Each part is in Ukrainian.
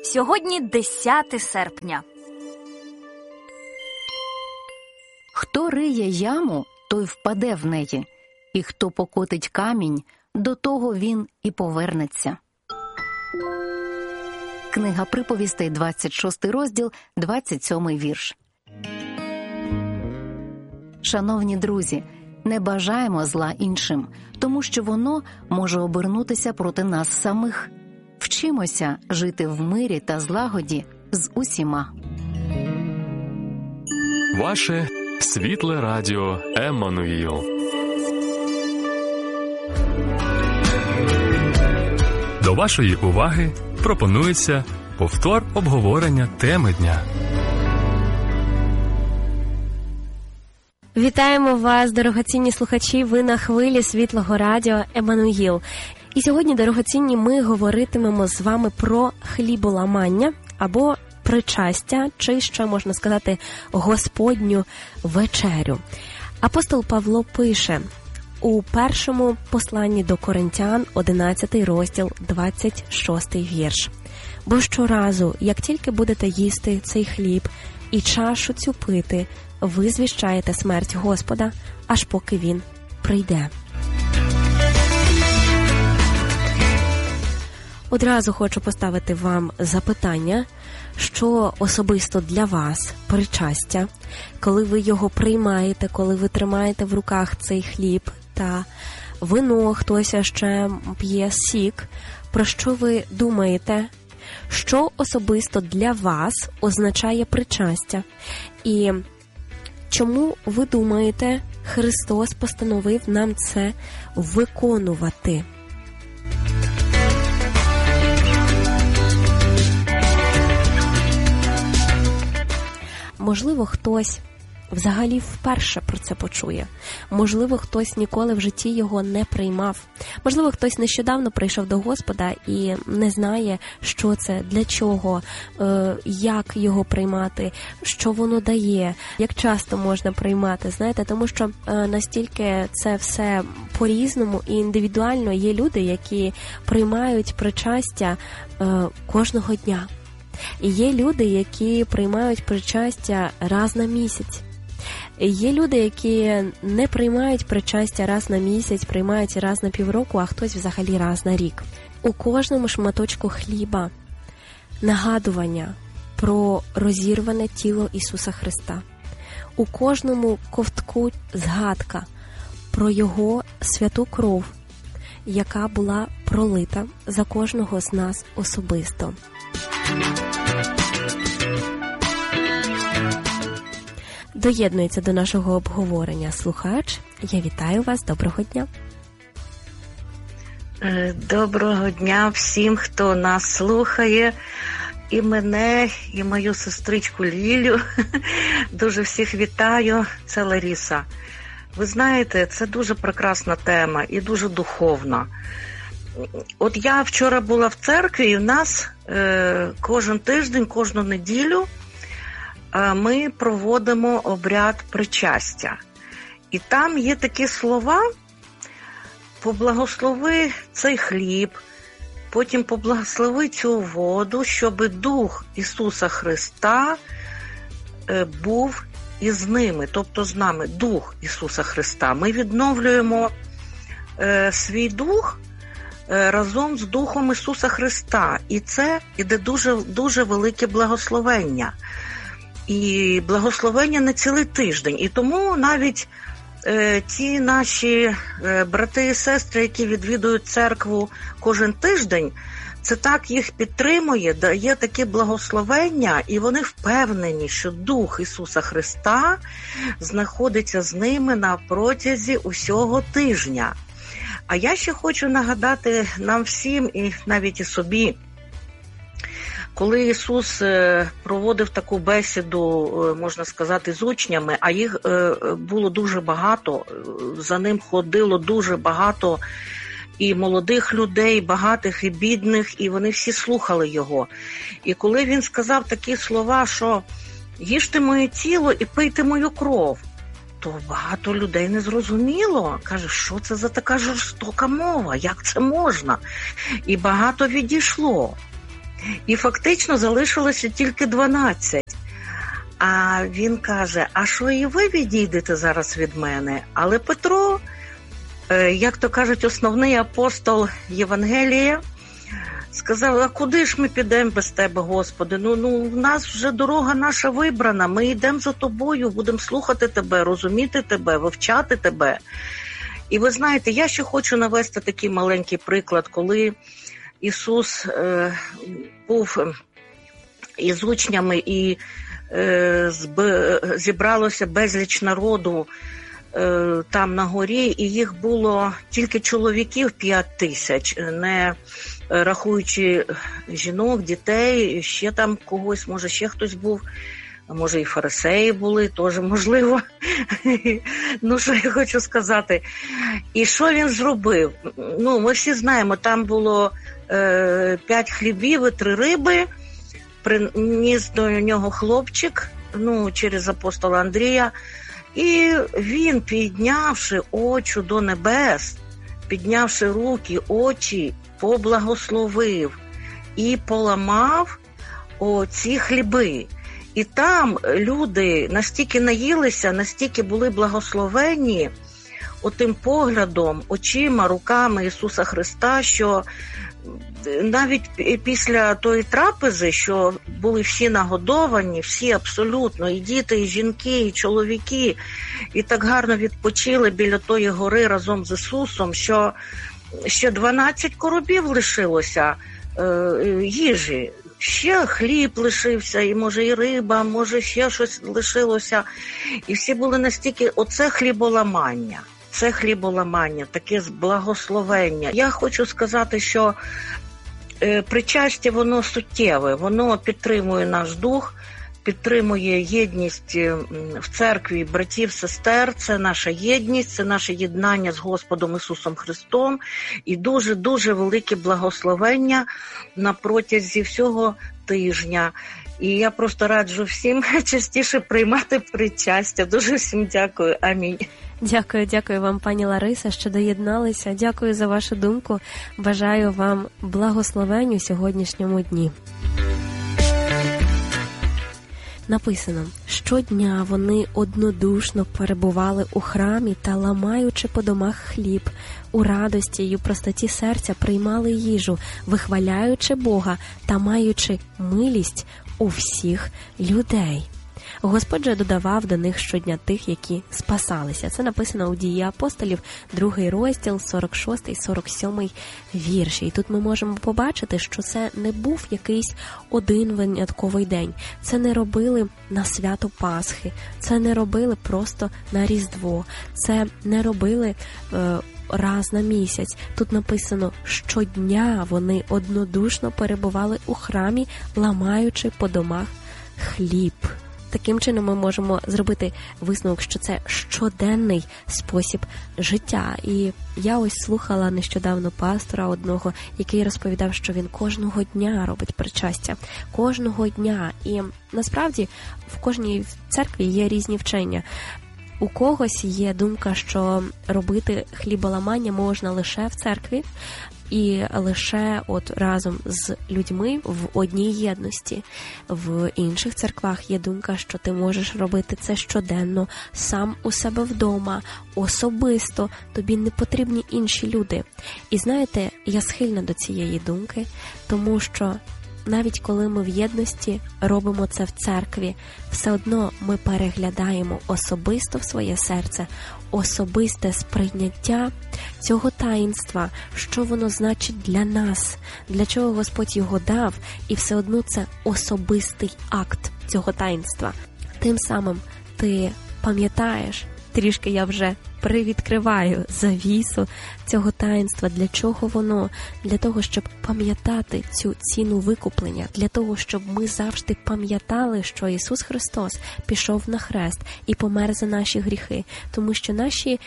Сьогодні 10 серпня. Хто риє яму, той впаде в неї, і хто покотить камінь, до того він і повернеться. Книга приповістей, 26 розділ, 27 вірш. Шановні друзі, не бажаємо зла іншим, тому що воно може обернутися проти нас самих. Вчимося жити в мирі та злагоді з усіма. Ваше світле радіо Еммануїл. До вашої уваги пропонується повтор обговорення теми дня. Вітаємо вас, дорогоцінні слухачі, ви на хвилі світлого радіо Еммануїл. І сьогодні, дорогоцінні, ми говоритимемо з вами про хліболамання або причастя, чи ще можна сказати Господню вечерю. Апостол Павло пише у першому посланні до Коринтян, 11 розділ, 26 вірш. «Бо щоразу, як тільки будете їсти цей хліб і чашу цю пити, ви звіщаєте смерть Господа, аж поки Він прийде». Одразу хочу поставити вам запитання, що особисто для вас причастя, коли ви його приймаєте, коли ви тримаєте в руках цей хліб та вино, хтось ще п'є сік, про що ви думаєте, що особисто для вас означає причастя і чому ви думаєте, Христос постановив нам це виконувати? Можливо, хтось взагалі вперше про це почує. Можливо, хтось ніколи в житті його не приймав. Можливо, хтось нещодавно прийшов до Господа і не знає, що це, для чого, як його приймати, що воно дає, як часто можна приймати, знаєте, тому що настільки це все по-різному і індивідуально. Є люди, які приймають причастя кожного дня. І є люди, які приймають причастя раз на місяць. І є люди, які не приймають причастя раз на місяць, приймають раз на півроку, а хтось взагалі раз на рік. У кожному шматочку хліба нагадування про розірване тіло Ісуса Христа. У кожному ковтку згадка про Його святу кров, яка була пролита за кожного з нас особисто. Доєднується до нашого обговорення слухач. Я вітаю вас. Доброго дня. Доброго дня всім, хто нас слухає. І мене, і мою сестричку Лілю. Дуже всіх вітаю. Це Лариса. Ви знаєте, це дуже прекрасна тема і дуже духовна. От я вчора була в церкві, і в нас кожен тиждень, кожну неділю ми проводимо обряд причастя. І там є такі слова: поблагослови цей хліб, потім поблагослови цю воду, щоб Дух Ісуса Христа був із ними, тобто з нами, Дух Ісуса Христа. Ми відновлюємо свій дух разом з Духом Ісуса Христа. І це іде дуже, дуже велике благословення. І благословення на цілий тиждень. І тому навіть ті наші брати і сестри, які відвідують церкву кожен тиждень, це так їх підтримує, дає таке благословення, і вони впевнені, що Дух Ісуса Христа знаходиться з ними на протязі усього тижня. А я ще хочу нагадати нам всім, і навіть і собі, коли Ісус проводив таку бесіду, можна сказати, з учнями, а їх було дуже багато, за ним ходило дуже багато і молодих людей, багатих і бідних, і вони всі слухали його. І коли він сказав такі слова, що «їжте моє тіло і пийте мою кров», то багато людей не зрозуміло. Каже, що це за така жорстока мова, як це можна? І багато відійшло. І фактично залишилося тільки 12. А він каже, а що і ви відійдете зараз від мене? Але Петро, як то кажуть, основний апостол Євангелія, сказав, а куди ж ми підемо без тебе, Господи? Ну, в нас вже дорога наша вибрана, ми йдемо за тобою, будемо слухати тебе, розуміти тебе, вивчати тебе. І ви знаєте, я ще хочу навести такий маленький приклад, коли Ісус був із учнями і зібралося безліч народу там на горі, і їх було тільки чоловіків 5000, не рахуючи жінок, дітей, ще там когось, може ще хтось був, а може і фарисеї були, теж можливо. Ну, що я хочу сказати. І що він зробив? Ну, ми всі знаємо, там було 5 хлібів і 3 риби, приніс до нього хлопчик, ну, через апостола Андрія, і він, піднявши очі до небес, піднявши руки, очі, поблагословив і поламав оці хліби. І там люди настільки наїлися, настільки були благословені отим поглядом, очима, руками Ісуса Христа, що навіть після тої трапези, що були всі нагодовані, всі абсолютно, і діти, і жінки, і чоловіки, і так гарно відпочили біля тої гори разом з Ісусом, що ще 12 коробів лишилося їжі. Ще хліб лишився, і може і риба, може ще щось лишилося. І всі були настільки, оце хліболамання. Це хліболамання, таке благословення. Я хочу сказати, що причастя, воно суттєве, воно підтримує наш дух, підтримує єдність в церкві братів, сестер, це наша єдність, це наше єднання з Господом Ісусом Христом і дуже-дуже велике благословення на протязі всього тижня. І я просто раджу всім частіше приймати причастя. Дуже всім дякую. Амінь. Дякую вам, пані Лариса, що доєдналися. Дякую за вашу думку. Бажаю вам благословень у сьогоднішньому дні. Написано, щодня вони однодушно перебували у храмі та, ламаючи по домах хліб, у радості й у простоті серця приймали їжу, вихваляючи Бога та маючи милість у всіх людей. Господь же додавав до них щодня тих, які спасалися. Це написано у Дії апостолів, 2 розділ, 46-47 вірші. І тут ми можемо побачити, що це не був якийсь один винятковий день. Це не робили на свято Пасхи, це не робили просто на Різдво, це не робили раз на місяць. Тут написано, щодня вони однодушно перебували у храмі, ламаючи по домах хліб. Таким чином ми можемо зробити висновок, що це щоденний спосіб життя. І я ось слухала нещодавно пастора одного, який розповідав, що він кожного дня робить причастя. Кожного дня. І насправді в кожній церкві є різні вчення. У когось є думка, що робити хліболамання можна лише в церкві, і лише от разом з людьми в одній єдності. В інших церквах є думка, що ти можеш робити це щоденно, сам у себе вдома, особисто, тобі не потрібні інші люди. І знаєте, я схильна до цієї думки, тому що навіть коли ми в єдності робимо це в церкві, все одно ми переглядаємо особисто в своє серце, особисте сприйняття цього таїнства, що воно значить для нас, для чого Господь його дав, і все одно це особистий акт цього таїнства. Тим самим ти пам'ятаєш, трішки я вже привідкриваю завісу цього таїнства. Для чого воно? Для того, щоб пам'ятати цю ціну викуплення. Для того, щоб ми завжди пам'ятали, що Ісус Христос пішов на хрест і помер за наші гріхи. Тому що наші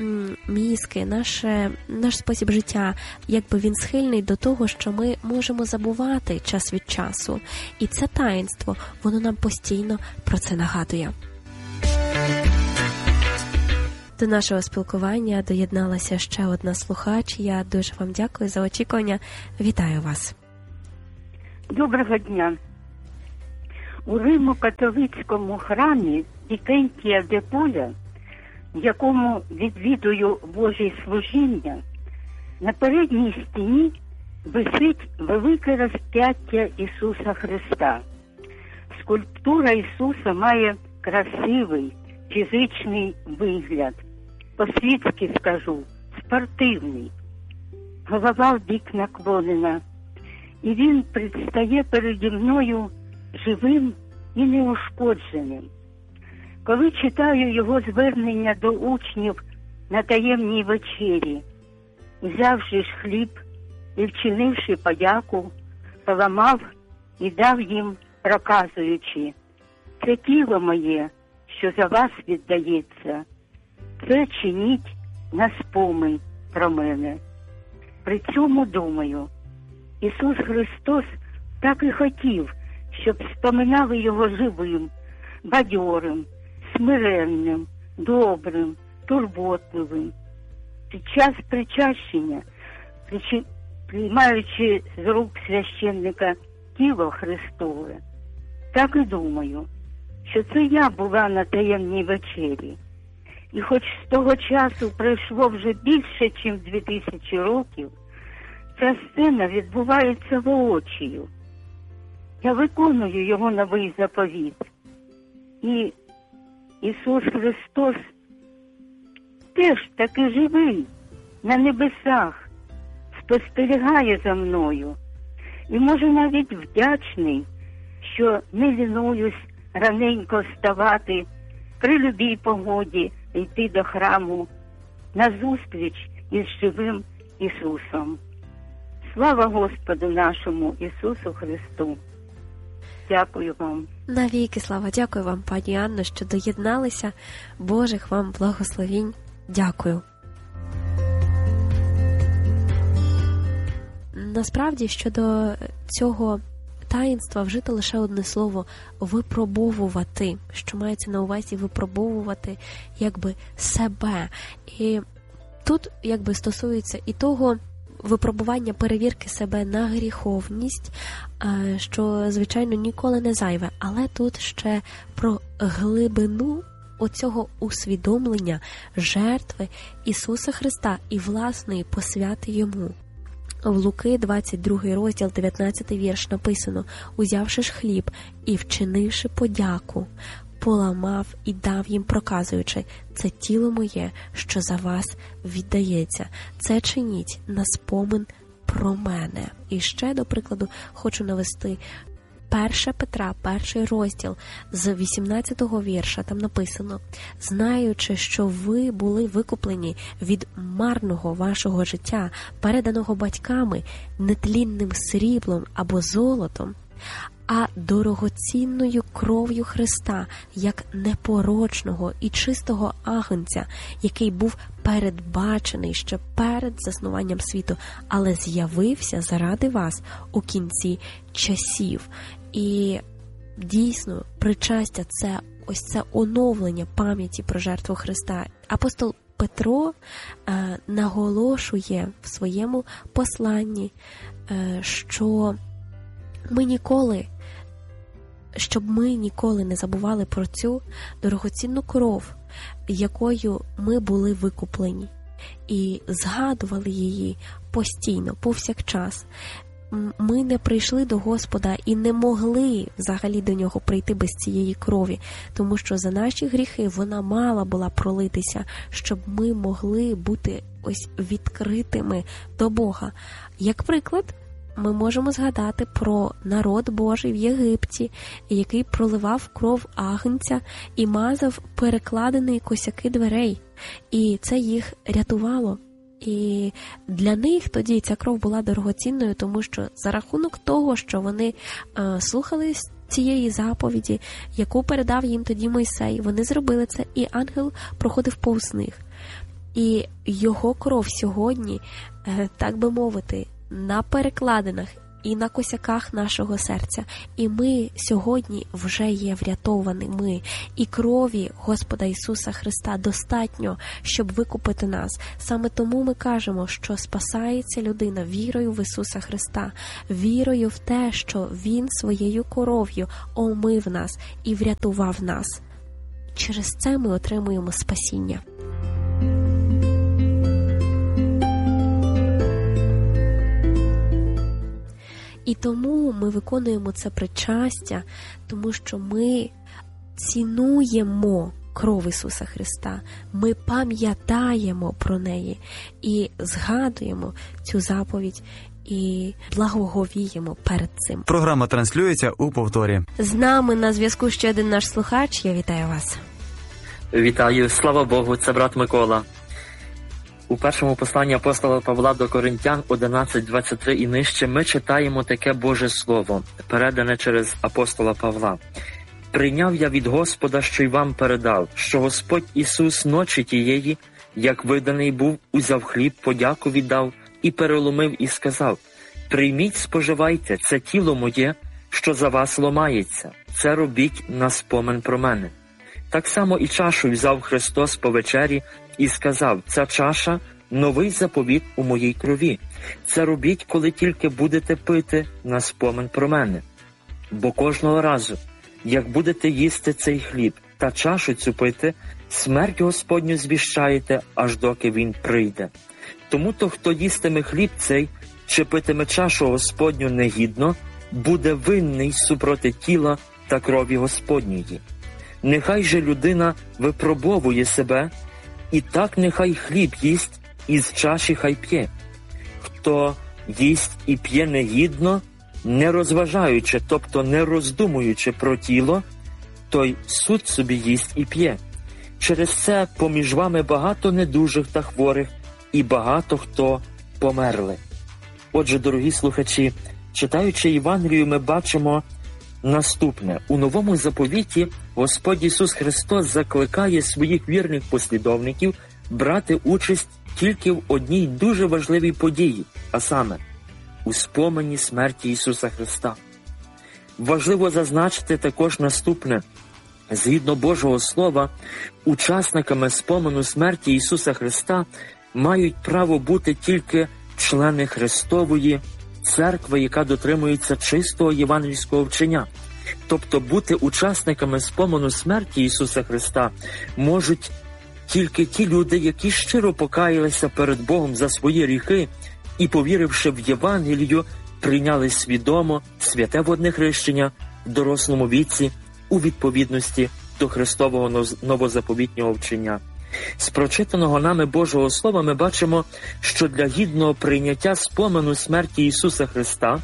мізки, наш спосіб життя, якби він схильний до того, що ми можемо забувати час від часу. І це таїнство, воно нам постійно про це нагадує. До нашого спілкування доєдналася ще одна слухач. Я дуже вам дякую за очікування. Вітаю вас. Доброго дня. У Римо-католицькому храмі Вікентія де Поля, в якому відвідую Божі служіння, на передній стіні висить велике розп'яття Ісуса Христа. Скульптура Ісуса має красивий фізичний вигляд. По-світськи скажу, спортивний. Голова вбік наклонена. І він предстає переді мною живим і неушкодженим. Коли читаю його звернення до учнів на таємній вечері, взявши ж хліб і вчинивши подяку, поламав і дав їм, проказуючи: «Це тіло моє, що за вас віддається, це чиніть на спомин про мене». При цьому думаю, Ісус Христос так і хотів, щоб споминали його живим, бадьорим, смиренним, добрим, турботливим. Під час причащення, приймаючи з рук священника тіло Христове, так і думаю, що це я була на таємній вечері. І хоч з того часу пройшло вже більше, ніж 2000 років, ця сцена відбувається воочию. Я виконую його новий заповіт. І Ісус Христос теж таки живий на небесах, спостерігає за мною. І може навіть вдячний, що не лінуюсь раненько вставати, при любій погоді йти до храму на зустріч із живим Ісусом. Слава Господу нашому Ісусу Христу! Дякую вам. Навіки слава. Дякую вам, пані Анно, що доєдналися. Божих вам благословінь. Дякую. Насправді, щодо цього таїнства вжито лише одне слово – випробовувати, що мається на увазі випробовувати якби себе. І тут якби стосується і того випробування перевірки себе на гріховність, що, звичайно, ніколи не зайве. Але тут ще про глибину оцього усвідомлення жертви Ісуса Христа і власної посвяти Йому. В Луки 22 розділ, 19 вірш написано: «Узявши ж хліб і вчинивши подяку, поламав і дав їм, проказуючи: це тіло моє, що за вас віддається. Це чиніть на спомин про мене». І ще, до прикладу, хочу навести 1 Петра, 1 розділ, з 18 вірша, там написано: «Знаючи, що ви були викуплені від марного вашого життя, переданого батьками нетлінним сріблом або золотом, а дорогоцінною кров'ю Христа, як непорочного і чистого агнця, який був передбачений ще перед заснуванням світу, але з'явився заради вас у кінці часів». І дійсно, причастя – це ось це оновлення пам'яті про жертву Христа. Апостол Петро наголошує в своєму посланні, що щоб ми ніколи не забували про цю дорогоцінну кров, якою ми були викуплені, і згадували її постійно, повсякчас. Ми не прийшли до Господа і не могли взагалі до Нього прийти без цієї крові, тому що за наші гріхи вона мала була пролитися, щоб ми могли бути ось відкритими до Бога. Як приклад, ми можемо згадати про народ Божий в Єгипті, який проливав кров агнця і мазав перекладені косяки дверей, і це їх рятувало. І для них тоді ця кров була дорогоцінною, тому що за рахунок того, що вони слухали цієї заповіді, яку передав їм тоді Мойсей, вони зробили це, і ангел проходив повз них. І його кров сьогодні, так би мовити, на перекладинах і на косяках нашого серця. І ми сьогодні вже є врятовані. І крові Господа Ісуса Христа достатньо, щоб викупити нас. Саме тому ми кажемо, що спасається людина вірою в Ісуса Христа, вірою в те, що Він своєю кров'ю омив нас і врятував нас. Через це ми отримуємо спасіння. І тому ми виконуємо це причастя, тому що ми цінуємо кров Ісуса Христа, ми пам'ятаємо про неї і згадуємо цю заповідь і благоговіємо перед цим. Програма транслюється у повторі. З нами на зв'язку ще один наш слухач. Я вітаю вас. Вітаю, слава Богу, це брат Микола. У першому посланні апостола Павла до Коринтян 11:23 і нижче ми читаємо таке Боже Слово, передане через апостола Павла. «Прийняв я від Господа, що й вам передав, що Господь Ісус ночі тієї, як виданий був, узяв хліб, подяку віддав і переломив і сказав: прийміть, споживайте, це тіло моє, що за вас ломається, це робіть на спомин про мене. Так само і чашу взяв Христос по вечері і сказав: ця чаша – новий заповіт у моїй крові. Це робіть, коли тільки будете пити на спомин про мене. Бо кожного разу, як будете їсти цей хліб та чашу цю пити, смерть Господню звіщаєте, аж доки Він прийде. Тому то, хто їстиме хліб цей, чи питиме чашу Господню негідно, буде винний супроти тіла та крові Господньої. Нехай же людина випробовує себе, і так нехай хліб їсть, і з чаші хай п'є. Хто їсть і п'є негідно, не розважаючи, тобто не роздумуючи про тіло, той суд собі їсть і п'є. Через це поміж вами багато недужих та хворих, і багато хто померли». Отже, дорогі слухачі, читаючи Євангелію, ми бачимо наступне. У Новому заповіті Господь Ісус Христос закликає своїх вірних послідовників брати участь тільки в одній дуже важливій події, а саме у спомині смерті Ісуса Христа. Важливо зазначити також наступне. Згідно Божого Слова, учасниками спомину смерті Ісуса Христа мають право бути тільки члени Христової церкви, яка дотримується чистого євангельського вчення. Тобто бути учасниками спомину смерті Ісуса Христа можуть тільки ті люди, які щиро покаялися перед Богом за свої гріхи і, повіривши в Євангелію, прийняли свідомо святе водне хрещення в дорослому віці у відповідності до Христового новозаповітнього вчення. З прочитаного нами Божого Слова ми бачимо, що для гідного прийняття спомену смерті Ісуса Христа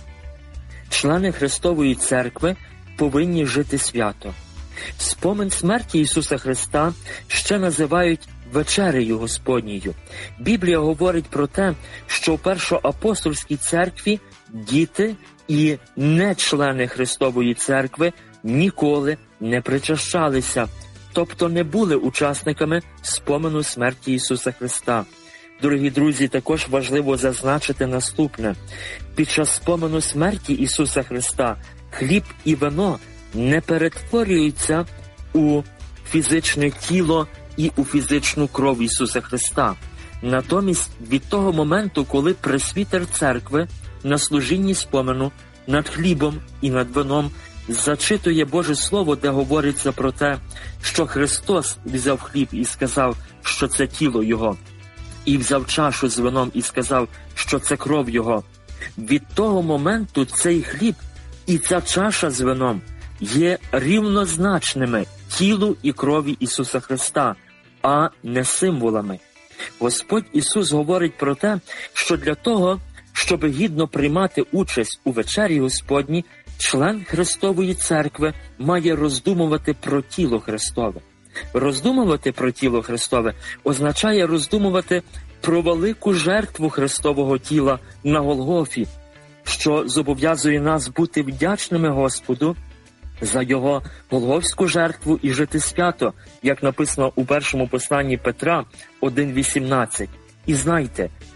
члени Христової церкви повинні жити свято. Спомин смерті Ісуса Христа ще називають вечерею Господньою. Біблія говорить про те, що в першоапостольській церкві діти і не члени Христової церкви ніколи не причащалися, тобто не були учасниками спомену смерті Ісуса Христа. Дорогі друзі, також важливо зазначити наступне. Під час спомену смерті Ісуса Христа хліб і вино не перетворюються у фізичне тіло і у фізичну кров Ісуса Христа. Натомість від того моменту, коли пресвітер церкви на служінні спомену над хлібом і над вином зачитує Боже Слово, де говориться про те, що Христос взяв хліб і сказав, що це тіло Його, і взяв чашу з вином і сказав, що це кров Його. Від того моменту цей хліб і ця чаша з вином є рівнозначними тілу і крові Ісуса Христа, а не символами. Господь Ісус говорить про те, що для того, щоб гідно приймати участь у вечері Господній, член Христової церкви має роздумувати про тіло Христове. Роздумувати про тіло Христове означає роздумувати про велику жертву Христового тіла на Голгофі, що зобов'язує нас бути вдячними Господу за Його голгофську жертву і жити свято, як написано у першому посланні Петра 1:18. І знайте,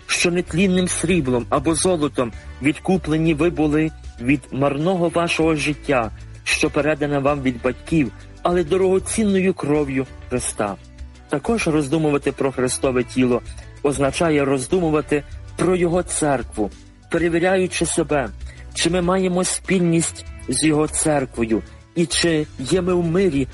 що нетлінним сріблом або золотом відкуплені ви були від марного вашого життя, що передане вам від батьків, але дорогоцінною кров'ю Христа. Також роздумувати про Христове тіло означає роздумувати про Його церкву, перевіряючи себе, чи ми маємо спільність з Його церквою, і чи є ми в мирі